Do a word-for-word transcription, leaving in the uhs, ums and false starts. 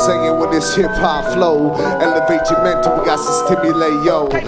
singing with this hip hop flow. Elevate your mental, we got to stimulate, yo.